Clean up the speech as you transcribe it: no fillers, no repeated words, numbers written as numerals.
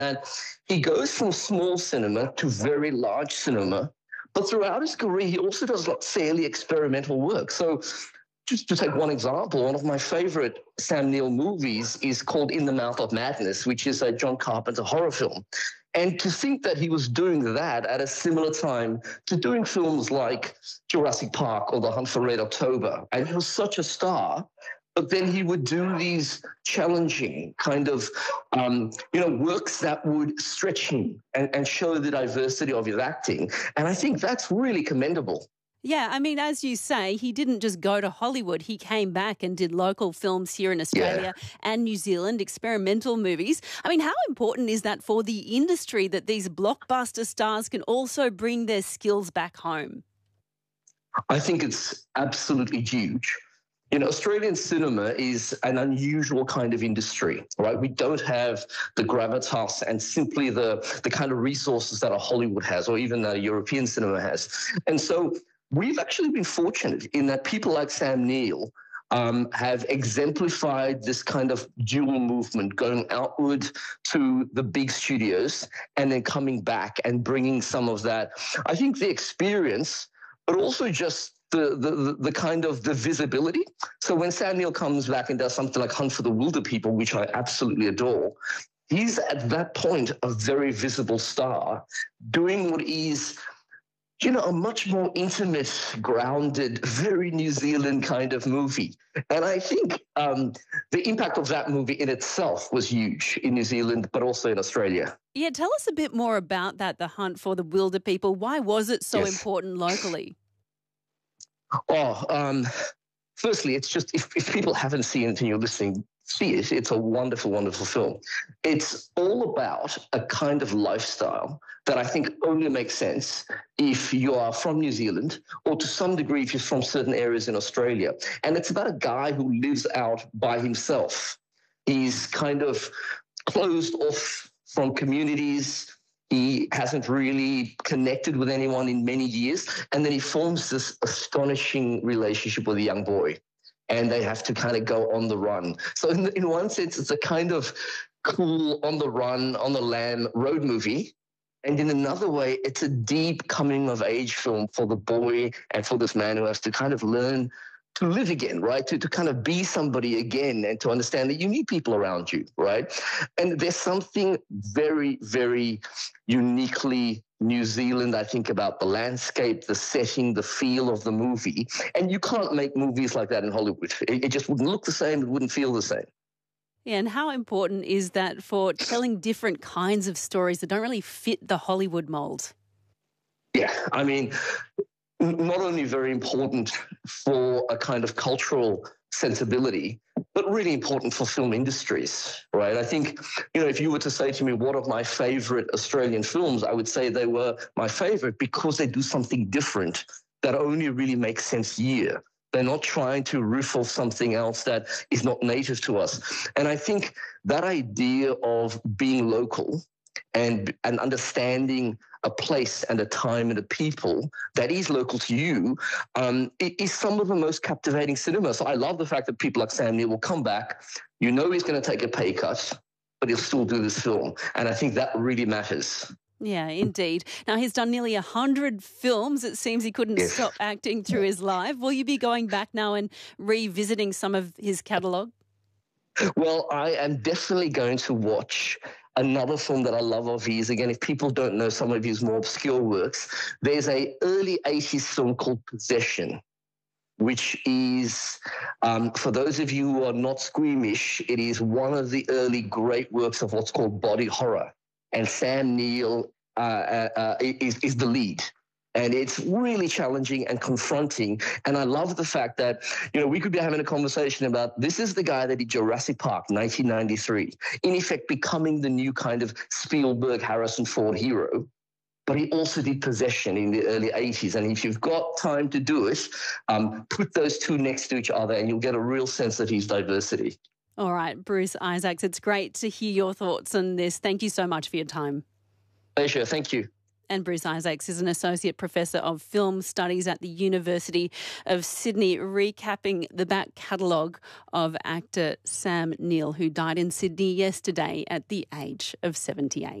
And he goes from small cinema to very large cinema. But throughout his career, he also does like fairly experimental work. So just to take one example, one of my favorite Sam Neill movies is called In the Mouth of Madness, which is a John Carpenter horror film. And to think that he was doing that at a similar time to doing films like Jurassic Park or The Hunt for Red October, and he was such a star, but then he would do these challenging kind of, works that would stretch him and show the diversity of his acting. And I think that's really commendable. Yeah, I mean, as you say, he didn't just go to Hollywood. He came back and did local films here in Australia and New Zealand, experimental movies. I mean, how important is that for the industry that these blockbuster stars can also bring their skills back home? I think it's absolutely huge. You know, Australian cinema is an unusual kind of industry, right? We don't have the gravitas and simply the kind of resources that a Hollywood has or even that a European cinema has. And so we've actually been fortunate in that people like Sam Neill have exemplified this kind of dual movement, going outward to the big studios and then coming back and bringing some of that, I think, the experience, but also just the kind of the visibility. So when Sam Neill comes back and does something like Hunt for the Wilder People, which I absolutely adore, he's at that point a very visible star doing what is, a much more intimate, grounded, very New Zealand kind of movie. And I think the impact of that movie in itself was huge in New Zealand, but also in Australia. Yeah, tell us a bit more about that, The Hunt for the Wilder People. Why was it so important locally? Firstly, it's just, if people haven't seen it and you're listening, see it. It's a wonderful, wonderful film. It's all about a kind of lifestyle that I think only makes sense if you are from New Zealand or to some degree if you're from certain areas in Australia. And it's about a guy who lives out by himself. He's kind of closed off from communities. He hasn't really connected with anyone in many years. And then he forms this astonishing relationship with a young boy. And they have to kind of go on the run. So in one sense, it's a kind of cool on the run, on the lam road movie. And in another way, it's a deep coming of age film for the boy and for this man who has to kind of learn to live again, right? To kind of be somebody again and to understand that you need people around you, right? And there's something very, very uniquely New Zealand, I think, about the landscape, the setting, the feel of the movie. And you can't make movies like that in Hollywood. It just wouldn't look the same. It wouldn't feel the same. Yeah, and how important is that for telling different kinds of stories that don't really fit the Hollywood mold? Yeah, I mean, not only very important for a kind of cultural sensibility, but really important for film industries, right? I think, if you were to say to me, what are my favorite Australian films, I would say they were my favorite because they do something different that only really makes sense here. They're not trying to riff off something else that is not native to us. And I think that idea of being local and understanding a place and a time and a people that is local to you, it is some of the most captivating cinema. So I love the fact that people like Sam Neill will come back. He's going to take a pay cut, but he'll still do this film. And I think that really matters. Yeah, indeed. Now, he's done nearly 100 films. It seems he couldn't stop acting through his life. Will you be going back now and revisiting some of his catalogue? Well, I am definitely going to watch another film that I love of his. Again, if people don't know some of his more obscure works, there's an early 80s film called Possession, which is, for those of you who are not squeamish, it is one of the early great works of what's called body horror. And Sam Neill is the lead. And it's really challenging and confronting. And I love the fact that, we could be having a conversation about this is the guy that did Jurassic Park, 1993, in effect becoming the new kind of Spielberg, Harrison Ford hero. But he also did Possession in the early 80s. And if you've got time to do it, put those two next to each other and you'll get a real sense of his diversity. All right, Bruce Isaacs, it's great to hear your thoughts on this. Thank you so much for your time. Pleasure. Thank you. And Bruce Isaacs is an Associate Professor of Film Studies at the University of Sydney, recapping the back catalogue of actor Sam Neill, who died in Sydney yesterday at the age of 78.